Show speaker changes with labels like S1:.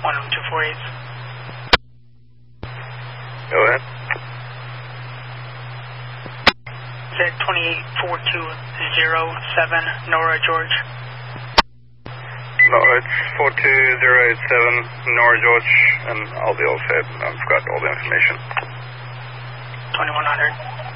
S1: 10248.
S2: Go ahead.
S1: Z28420 Nora George.
S2: No, it's 42087 Nora George, and I'll be all set. I've got all the information.
S1: 2100.